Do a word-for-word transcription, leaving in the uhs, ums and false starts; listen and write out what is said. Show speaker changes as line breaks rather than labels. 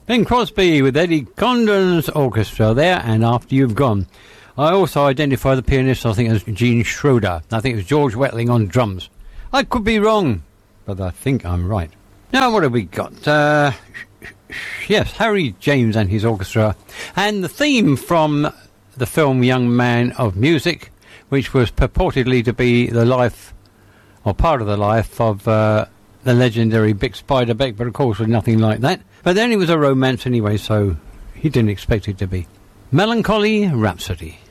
Bing Crosby with Eddie Condon's orchestra there, and After You've Gone. I also identify the pianist, I think, as Gene Schroeder. I think it was George Wetling on drums. I could be wrong, but I think I'm right. Now, what have we got? Uh, yes, Harry James and his orchestra. And the theme from the film Young Man of Music, which was purportedly to be the life, or part of the life, of uh, the legendary Bix Beiderbecke, but of course was nothing like that. But then it was a romance anyway, so he didn't expect it to be. Melancholy Rhapsody.